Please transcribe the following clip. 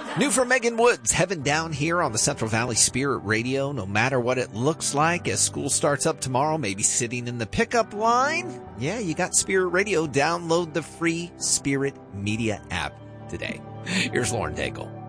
New from Megan Woods, Heaven Down here on the Central Valley Spirit Radio. No matter what it looks like as school starts up tomorrow, maybe sitting in the pickup line. Yeah, you got Spirit Radio. Download the free Spirit Media app today. Here's Lauren Daigle.